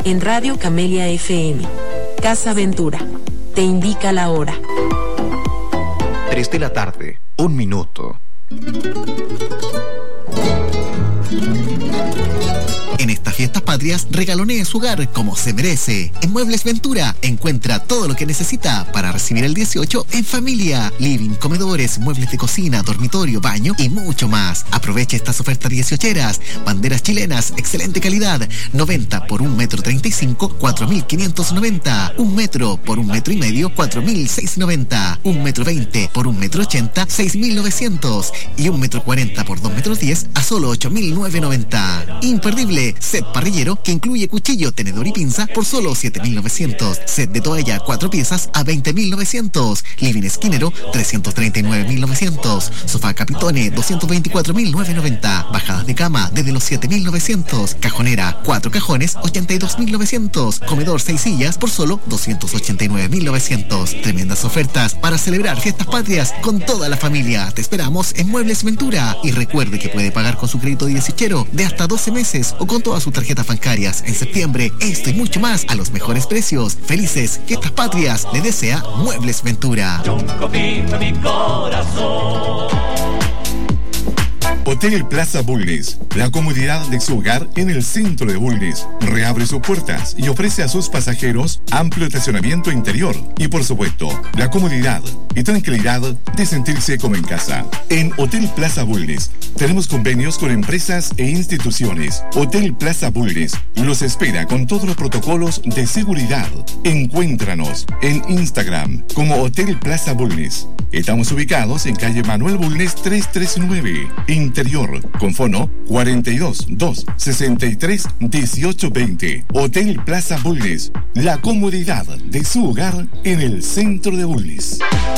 en Radio Camelia FM. Casa Ventura te indica la hora. 3 de la tarde, 1 minuto. En estas fiestas patrias, regalonee su hogar como se merece. En Muebles Ventura encuentra todo lo que necesita para recibir el 18 en familia. Living, comedores, muebles de cocina, dormitorio, baño y mucho más. Aproveche estas ofertas 18eras. Banderas chilenas, excelente calidad. 90 por 1,35 m, 4.590. 1 metro por 1,5 m, 4.690. 1,20 m por 1,80 m, 6.900. Y 1,40 m por 2,10 m a solo 8.990. Imperdible. Set parrillero que incluye cuchillo, tenedor y pinza por solo 7.900. Set de toalla 4 piezas a 20.900. Living esquinero 339.900. Sofá Capitone 224.990. Bajadas de cama desde los 7.900. Cajonera 4 cajones 82.900. Comedor 6 sillas por solo 289.900. Tremendas ofertas para celebrar fiestas patrias con toda la familia. Te esperamos en Muebles Ventura y recuerde que puede pagar con su crédito 18 de hasta 12 meses o con todas sus tarjetas bancarias en septiembre. Esto y mucho más a los mejores precios. Felices fiestas patrias le desea Muebles Ventura. Yo confío en mi corazón. Hotel Plaza Bulnes, la comodidad de su hogar en el centro de Bulnes. Reabre sus puertas y ofrece a sus pasajeros amplio estacionamiento interior y, por supuesto, la comodidad y tranquilidad de sentirse como en casa. En Hotel Plaza Bulnes tenemos convenios con empresas e instituciones. Hotel Plaza Bulnes los espera con todos los protocolos de seguridad. Encuéntranos en Instagram como Hotel Plaza Bulnes. Estamos ubicados en calle Manuel Bulnes 339, Interior, con fono 42 2 63 18 20. Hotel Plaza Bulnes, la comodidad de su hogar en el centro de Bulnes.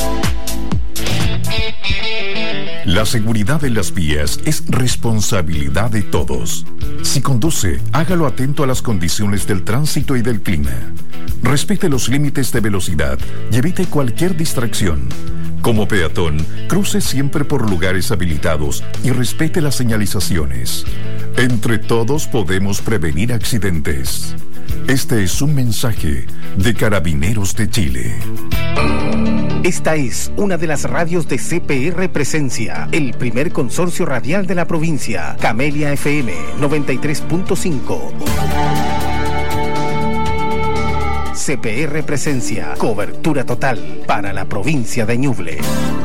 La seguridad en las vías es responsabilidad de todos. Si conduce, hágalo atento a las condiciones del tránsito y del clima. Respete los límites de velocidad y evite cualquier distracción. Como peatón, cruce siempre por lugares habilitados y respete las señalizaciones. Entre todos podemos prevenir accidentes. Este es un mensaje de Carabineros de Chile. Esta es una de las radios de CPR Presencia, el primer consorcio radial de la provincia. Camelia FM 93.5. CPR Presencia, cobertura total para la provincia de Ñuble.